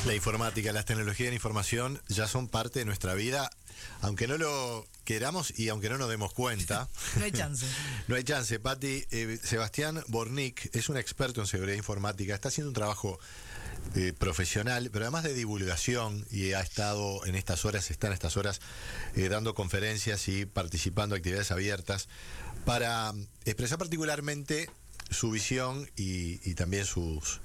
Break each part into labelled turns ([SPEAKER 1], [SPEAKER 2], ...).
[SPEAKER 1] La informática, las tecnologías de la información ya son parte de nuestra vida, aunque no lo queramos y aunque no nos demos cuenta.
[SPEAKER 2] No hay chance.
[SPEAKER 1] No hay chance, Pati. Sebastián Bornik es un experto en seguridad informática, está haciendo un trabajo profesional, pero además de divulgación, y está en estas horas dando conferencias y participando en actividades abiertas para expresar particularmente su visión y también sus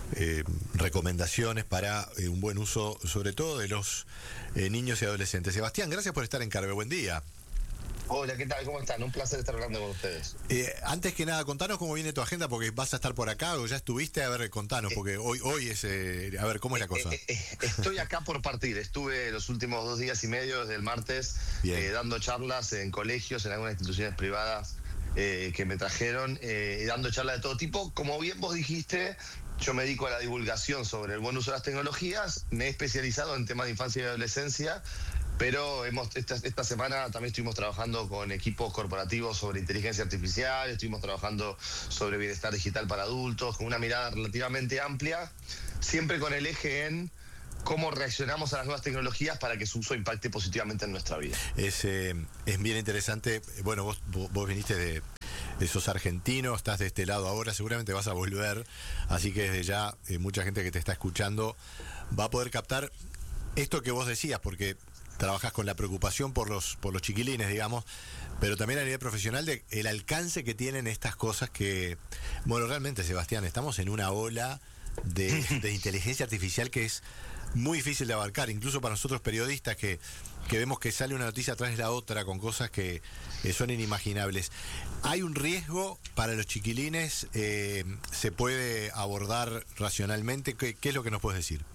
[SPEAKER 1] recomendaciones para un buen uso, sobre todo de los niños y adolescentes. Sebastián, gracias por estar en Carve. Buen día.
[SPEAKER 3] Hola, ¿qué tal? ¿Cómo están? Un placer estar hablando con ustedes.
[SPEAKER 1] Antes que nada, contanos cómo viene tu agenda, porque vas a estar por acá o ya estuviste. A ver, contanos, porque hoy es... a ver, ¿cómo es la cosa?
[SPEAKER 3] Estoy acá por partir. Estuve los últimos 2 días y medio, desde el martes, dando charlas en colegios, en algunas instituciones privadas que me trajeron, dando charlas de todo tipo. Como bien vos dijiste, yo me dedico a la divulgación sobre el buen uso de las tecnologías. Me he especializado en temas de infancia y adolescencia, pero esta semana también estuvimos trabajando con equipos corporativos sobre inteligencia artificial, estuvimos trabajando sobre bienestar digital para adultos, con una mirada relativamente amplia, siempre con el eje en cómo reaccionamos a las nuevas tecnologías para que su uso impacte positivamente en nuestra vida.
[SPEAKER 1] Es bien interesante. Bueno, vos viniste sos argentino, estás de este lado ahora, seguramente vas a volver, así que desde ya mucha gente que te está escuchando va a poder captar esto que vos decías, porque trabajás con la preocupación por los chiquilines, digamos, pero también a nivel profesional el alcance que tienen estas cosas que, bueno, realmente, Sebastián, estamos en una ola de inteligencia artificial que es muy difícil de abarcar, incluso para nosotros periodistas que vemos que sale una noticia atrás de la otra con cosas que son inimaginables. ¿Hay un riesgo para los chiquilines? ¿Se puede abordar racionalmente? ¿Qué es lo que nos puedes decir?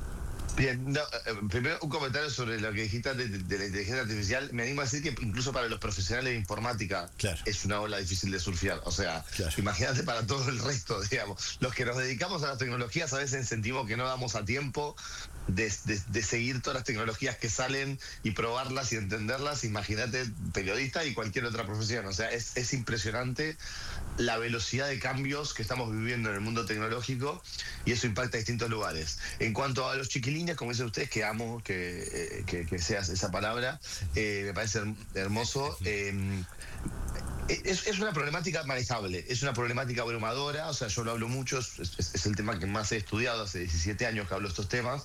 [SPEAKER 3] Bien, primero un comentario sobre lo que dijiste de la inteligencia artificial. Me animo a decir que incluso para los profesionales de informática es una ola difícil de surfear. O sea, imagínate para todo el resto, digamos. Los que nos dedicamos a las tecnologías a veces sentimos que no damos a tiempo de seguir todas las tecnologías que salen y probarlas y entenderlas. Imagínate periodista y cualquier otra profesión. O sea, es impresionante la velocidad de cambios que estamos viviendo en el mundo tecnológico, y eso impacta a distintos lugares. En cuanto a los chiquilines, como dicen ustedes, que amo que sea esa palabra, me parece hermoso. Es una problemática manejable, es una problemática abrumadora. O sea, yo lo hablo mucho, es el tema que más he estudiado, hace 17 años que hablo estos temas,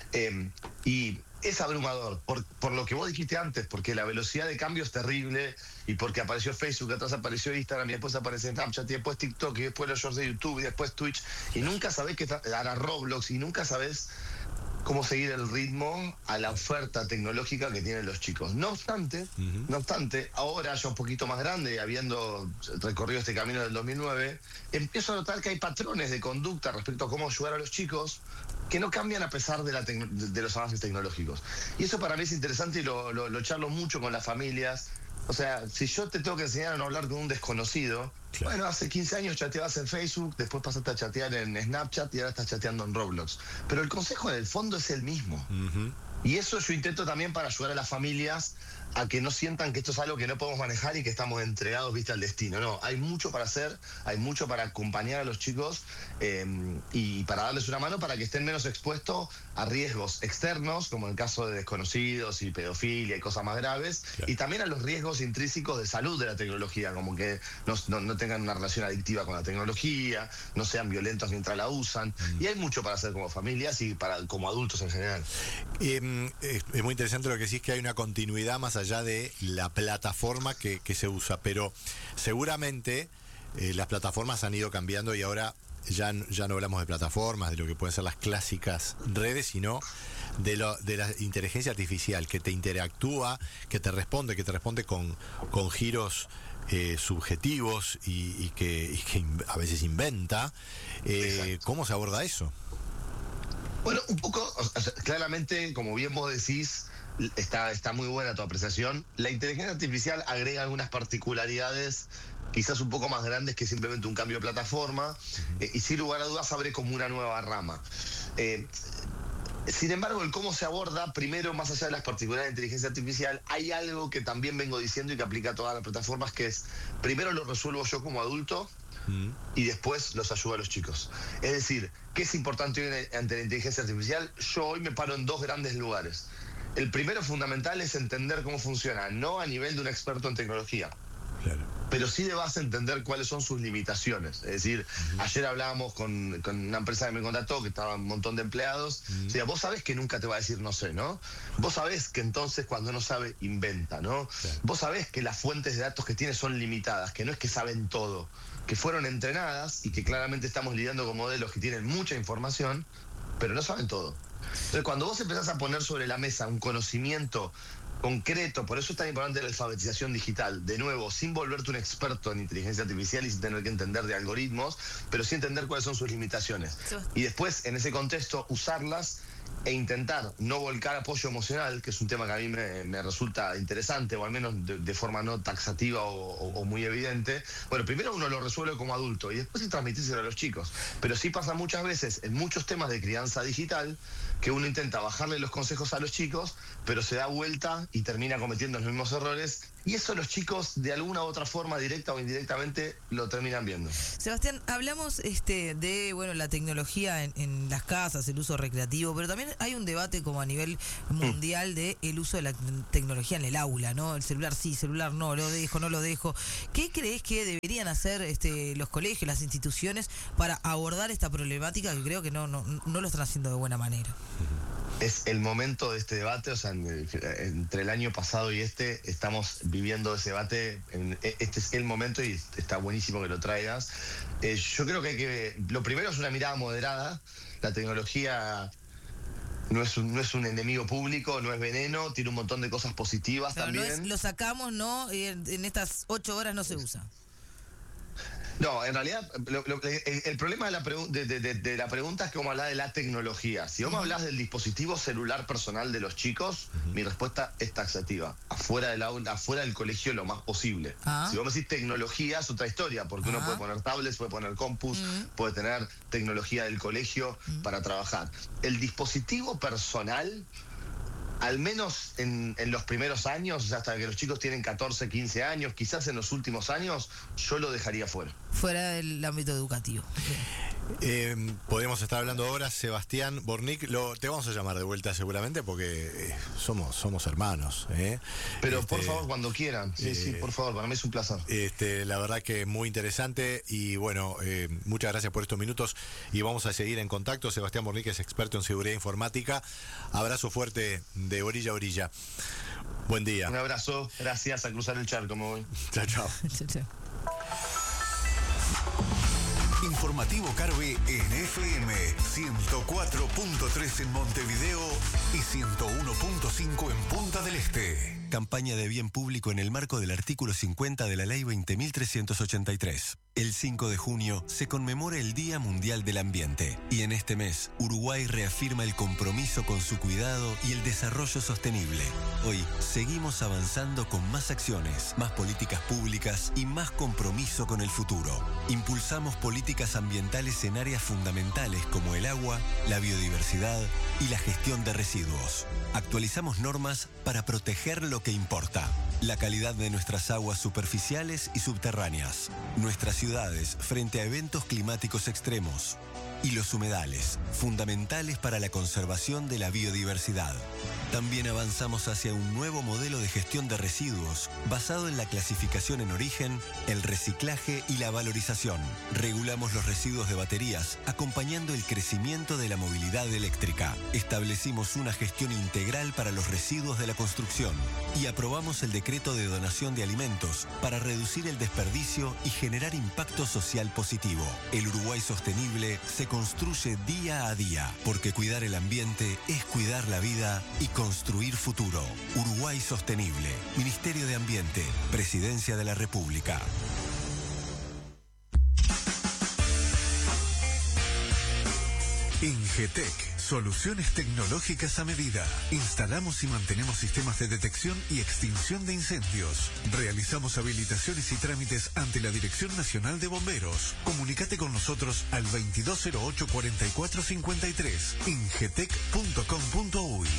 [SPEAKER 3] y es abrumador, por lo que vos dijiste antes, porque la velocidad de cambio es terrible, y porque apareció Facebook, atrás apareció Instagram, y después aparece Snapchat, y después TikTok, y después los shorts de YouTube, y después Twitch, y nunca sabés qué hará Roblox, y nunca sabés cómo seguir el ritmo a la oferta tecnológica que tienen los chicos. No obstante, ahora ya un poquito más grande, habiendo recorrido este camino del 2009, empiezo a notar que hay patrones de conducta respecto a cómo ayudar a los chicos que no cambian a pesar de los avances tecnológicos. Y eso para mí es interesante, y lo charlo mucho con las familias. O sea, si yo te tengo que enseñar a no hablar con un desconocido, bueno, hace 15 años chateabas en Facebook, después pasaste a chatear en Snapchat y ahora estás chateando en Roblox. Pero el consejo en el fondo es el mismo. Y eso yo intento también para ayudar a las familias a que no sientan que esto es algo que no podemos manejar y que estamos entregados, viste, al destino. No, hay mucho para hacer, hay mucho para acompañar a los chicos y para darles una mano para que estén menos expuestos a riesgos externos, como en el caso de desconocidos y pedofilia y cosas más graves, y también a los riesgos intrínsecos de salud de la tecnología, como que no tengan una relación adictiva con la tecnología, no sean violentos mientras la usan. Y hay mucho para hacer como familias y como adultos en general.
[SPEAKER 1] Es muy interesante lo que decís, que hay una continuidad más allá de la plataforma que se usa, pero seguramente las plataformas han ido cambiando y ahora ya no hablamos de plataformas, de lo que pueden ser las clásicas redes, sino de la inteligencia artificial que te interactúa, que te responde con giros subjetivos y que a veces inventa. ¿Cómo se aborda eso?
[SPEAKER 3] Bueno, un poco, o sea, claramente, como bien vos decís, está muy buena tu apreciación. La inteligencia artificial agrega algunas particularidades quizás un poco más grandes que simplemente un cambio de plataforma, y sin lugar a dudas abre como una nueva rama. Sin embargo, el cómo se aborda, primero, más allá de las particularidades de inteligencia artificial, hay algo que también vengo diciendo y que aplica a todas las plataformas, que es, primero lo resuelvo yo como adulto y después los ayudo a los chicos. Es decir, ¿qué es importante hoy ante la inteligencia artificial? Yo hoy me paro en dos grandes lugares. El primero fundamental es entender cómo funciona, no a nivel de un experto en tecnología. Claro. Pero sí de base entender cuáles son sus limitaciones. Es decir, ayer hablábamos con una empresa que me contrató, que estaba un montón de empleados. O sea, vos sabés que nunca te va a decir no sé, ¿no? Vos sabés que entonces cuando no sabe, inventa, ¿no? Claro. Vos sabés que las fuentes de datos que tiene son limitadas, que no es que saben todo, que fueron entrenadas y que claramente estamos lidiando con modelos que tienen mucha información, pero no saben todo. Entonces, cuando vos empezás a poner sobre la mesa un conocimiento concreto, por eso es tan importante la alfabetización digital, de nuevo, sin volverte un experto en inteligencia artificial y sin tener que entender de algoritmos, pero sí entender cuáles son sus limitaciones. Y después, en ese contexto, usarlas e intentar no volcar apoyo emocional, que es un tema que a mí me resulta interesante, o al menos de forma no taxativa o muy evidente. Bueno, primero uno lo resuelve como adulto y después transmitírselo a los chicos. Pero sí pasa muchas veces en muchos temas de crianza digital que uno intenta bajarle los consejos a los chicos, pero se da vuelta y termina cometiendo los mismos errores. Y eso los chicos, de alguna u otra forma, directa o indirectamente, lo terminan viendo.
[SPEAKER 2] Sebastián, hablamos de la tecnología en las casas, el uso recreativo, pero también hay un debate como a nivel mundial de el uso de la tecnología en el aula, ¿no? El celular sí, celular no, lo dejo, no lo dejo. ¿Qué crees que deberían hacer los colegios, las instituciones, para abordar esta problemática que creo que no lo están haciendo de buena manera?
[SPEAKER 3] Es el momento de este debate, o sea, entre el año pasado y estamos viviendo ese debate. Este es el momento y está buenísimo que lo traigas. Yo creo que lo primero es una mirada moderada. La tecnología no es un enemigo público, no es veneno, tiene un montón de cosas positivas, claro, también.
[SPEAKER 2] No es, lo sacamos, ¿no? Y en estas 8 horas no se usa.
[SPEAKER 3] No, en realidad, el problema de la pregunta es que vamos a hablar de la tecnología. Si vos me hablas del dispositivo celular personal de los chicos, mi respuesta es taxativa. Afuera del aula, afuera del colegio, lo más posible. Si vos me decís tecnología, es otra historia, porque uno puede poner tablets, puede poner compus, puede tener tecnología del colegio para trabajar. El dispositivo personal, al menos en los primeros años, hasta que los chicos tienen 14, 15 años, quizás en los últimos años, yo lo dejaría fuera.
[SPEAKER 2] Fuera del ámbito educativo.
[SPEAKER 1] Podemos estar hablando ahora, Sebastián Bornik, te vamos a llamar de vuelta seguramente porque somos hermanos.
[SPEAKER 3] Pero por favor, cuando quieran. Sí, por favor, para mí es un placer.
[SPEAKER 1] La verdad que muy interesante y bueno, muchas gracias por estos minutos y vamos a seguir en contacto. Sebastián Bornik es experto en seguridad informática. Abrazo fuerte de orilla a orilla. Buen día.
[SPEAKER 3] Un abrazo, gracias, a cruzar el charco me voy.
[SPEAKER 1] Chao, chao.
[SPEAKER 4] Informativo Carve en FM 104.3 en Montevideo y 101.5 en Punta del Este. Campaña de bien público en el marco del artículo 50 de la Ley 20.383. El 5 de junio se conmemora el Día Mundial del Ambiente y en este mes Uruguay reafirma el compromiso con su cuidado y el desarrollo sostenible. Hoy seguimos avanzando con más acciones, más políticas públicas y más compromiso con el futuro. Impulsamos políticas ambientales en áreas fundamentales como el agua, la biodiversidad y la gestión de residuos. Actualizamos normas para proteger lo que importa. La calidad de nuestras aguas superficiales y subterráneas, nuestras ciudades frente a eventos climáticos extremos y los humedales, fundamentales para la conservación de la biodiversidad. También avanzamos hacia un nuevo modelo de gestión de residuos basado en la clasificación en origen, el reciclaje y la valorización. Regulamos los residuos de baterías, acompañando el crecimiento de la movilidad eléctrica. Establecimos una gestión integral para los residuos de la construcción y aprobamos el decreto de donación de alimentos para reducir el desperdicio y generar impacto social positivo. El Uruguay sostenible se construye día a día, porque cuidar el ambiente es cuidar la vida y construir futuro. Uruguay Sostenible. Ministerio de Ambiente. Presidencia de la República. En GTEC
[SPEAKER 5] Soluciones tecnológicas a medida. Instalamos y mantenemos sistemas de detección y extinción de incendios. Realizamos habilitaciones y trámites ante la Dirección Nacional de Bomberos. Comunicate con nosotros al 2208-4453, ingetec.com.uy.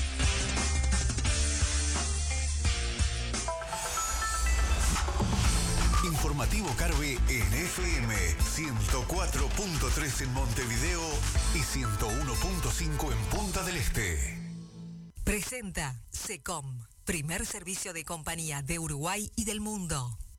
[SPEAKER 4] Informativo Carve en FM 104.3 en Montevideo y 101.5 en Punta del Este.
[SPEAKER 6] Presenta SECOM, primer servicio de compañía de Uruguay y del mundo.